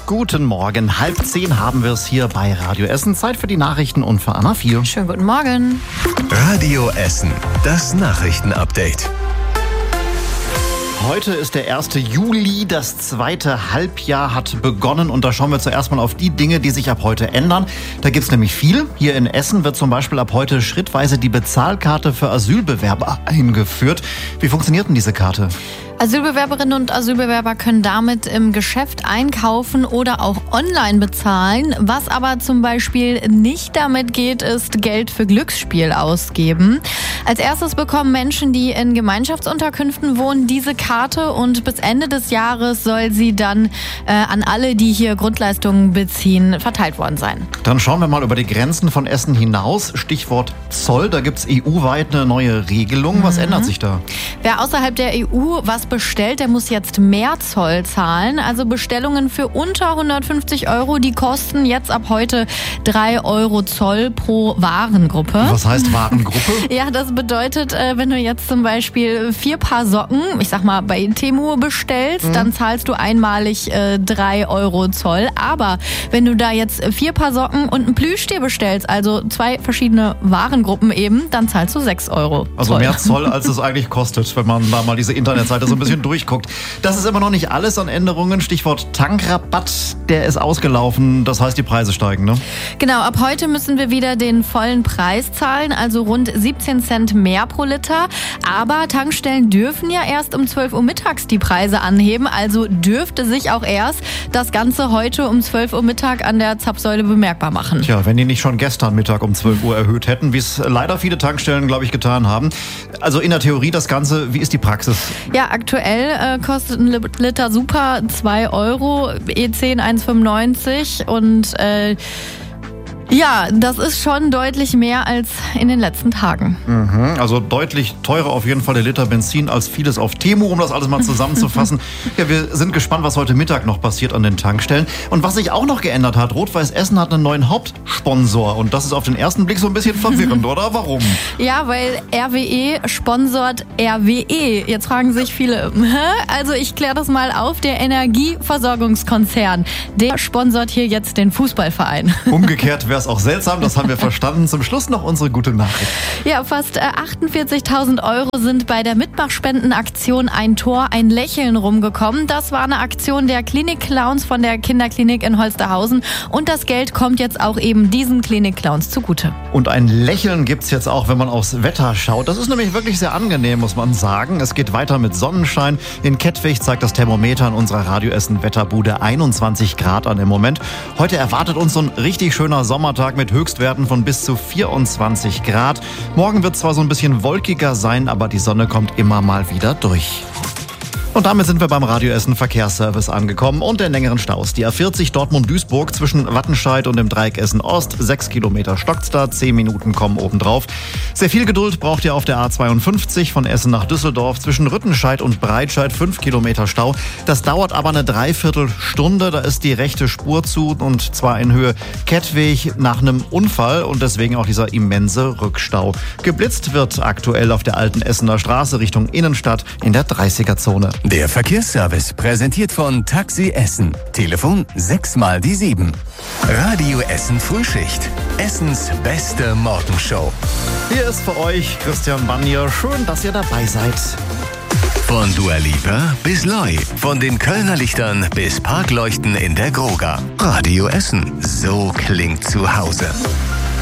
Guten Morgen, 9:30 haben wir es hier bei Radio Essen. Zeit für die Nachrichten und für Anna 4. Schönen guten Morgen. Radio Essen, das Nachrichtenupdate. Heute ist der 1. Juli, das zweite Halbjahr hat begonnen und da schauen wir zuerst mal auf die Dinge, die sich ab heute ändern. Da gibt's nämlich viel. Hier in Essen wird zum Beispiel ab heute schrittweise die Bezahlkarte für Asylbewerber eingeführt. Wie funktioniert denn diese Karte? Asylbewerberinnen und Asylbewerber können damit im Geschäft einkaufen oder auch online bezahlen. Was aber zum Beispiel nicht damit geht, ist Geld für Glücksspiel ausgeben. Als erstes bekommen Menschen, die in Gemeinschaftsunterkünften wohnen, diese Karte und bis Ende des Jahres soll sie dann an alle, die hier Grundleistungen beziehen, verteilt worden sein. Dann schauen wir mal über die Grenzen von Essen hinaus. Stichwort Zoll, da gibt's EU-weit eine neue Regelung. Was ändert sich da? Wer außerhalb der EU was bestellt, der muss jetzt mehr Zoll zahlen. Also Bestellungen für unter 150 €, die kosten jetzt ab heute 3 € Zoll pro Warengruppe. Was heißt Warengruppe? Ja, das bedeutet, wenn du jetzt zum Beispiel 4 Paar Socken, ich sag mal bei Temu bestellst, dann zahlst du einmalig 3 € Zoll. Aber wenn du da jetzt 4 Paar Socken und ein Plüschtier bestellst, also 2 verschiedene Warengruppen eben, dann zahlst du 6 € Zoll. Also mehr Zoll, als es eigentlich kostet, wenn man da mal diese Internetseite so ein bisschen durchguckt. Das ist immer noch nicht alles an Änderungen. Stichwort Tankrabatt, der ist ausgelaufen. Das heißt, die Preise steigen, ne? Genau, ab heute müssen wir wieder den vollen Preis zahlen, also rund 17 Cent mehr pro Liter. Aber Tankstellen dürfen ja erst um 12 Uhr mittags die Preise anheben. Also dürfte sich auch erst das Ganze heute um 12 Uhr Mittag an der Zapfsäule bemerkbar machen. Tja, wenn die nicht schon gestern Mittag um 12 Uhr erhöht hätten, wie es leider viele Tankstellen, glaube ich, getan haben. Also in der Theorie das Ganze, wie ist die Praxis? Ja, aktuell kostet ein Liter Super 2 €, E10 1,95 und ja, das ist schon deutlich mehr als in den letzten Tagen. Also deutlich teurer auf jeden Fall der Liter Benzin als vieles auf Temu, um das alles mal zusammenzufassen. Ja, wir sind gespannt, was heute Mittag noch passiert an den Tankstellen. Und was sich auch noch geändert hat, Rot-Weiß Essen hat einen neuen Hauptsponsor. Und das ist auf den ersten Blick so ein bisschen verwirrend, oder? Warum? Ja, weil RWE sponsort RWE. Jetzt fragen sich viele, also ich kläre das mal auf, der Energieversorgungskonzern, der sponsort hier jetzt den Fußballverein. Umgekehrt wäre es auch seltsam, das haben wir verstanden. Zum Schluss noch unsere gute Nachricht. Ja, fast 48.000 € sind bei der Mitmachspendenaktion Ein Tor, ein Lächeln rumgekommen. Das war eine Aktion der Klinik-Clowns von der Kinderklinik in Holsterhausen. Und das Geld kommt jetzt auch eben diesen Klinik-Clowns zugute. Und ein Lächeln gibt's jetzt auch, wenn man aufs Wetter schaut. Das ist nämlich wirklich sehr angenehm, muss man sagen. Es geht weiter mit Sonnenschein. In Kettwig zeigt das Thermometer in unserer Radio Essen Wetterbude 21 Grad an im Moment. Heute erwartet uns so ein richtig schöner Sommertag mit Höchstwerten von bis zu 24 Grad. Morgen wird zwar so ein bisschen wolkiger sein, aber die Sonne kommt immer mal wieder durch. Und damit sind wir beim Radio Essen Verkehrsservice angekommen und den längeren Staus. Die A40 Dortmund-Duisburg zwischen Wattenscheid und dem Dreieck Essen-Ost. 6 Kilometer stockt's da, 10 Minuten kommen obendrauf. Sehr viel Geduld braucht ihr auf der A52 von Essen nach Düsseldorf. Zwischen Rüttenscheid und Breitscheid 5 Kilometer Stau. Das dauert aber eine Dreiviertelstunde. Da ist die rechte Spur zu und zwar in Höhe Kettwig nach einem Unfall und deswegen auch dieser immense Rückstau. Geblitzt wird aktuell auf der alten Essener Straße Richtung Innenstadt in der 30er-Zone. Der Verkehrsservice präsentiert von Taxi Essen. Telefon 6x7. Radio Essen Frühschicht. Essens beste Morgenshow. Hier ist für euch Christian Bannier. Schön, dass ihr dabei seid. Von Dua Lipa bis Loi. Von den Kölner Lichtern bis Parkleuchten in der Groga. Radio Essen. So klingt zu Hause.